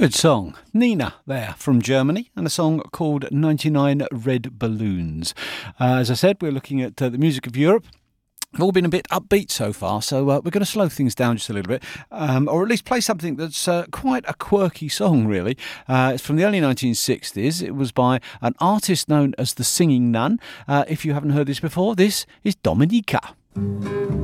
Good song. Nina there from Germany, and a song called 99 Red Balloons. As I said, we're looking at the music of Europe. We've all been a bit upbeat so far, so we're going to slow things down just a little bit, or at least play something that's quite a quirky song, really. It's from the early 1960s. It was by an artist known as the Singing Nun. If you haven't heard this before, this is Dominica.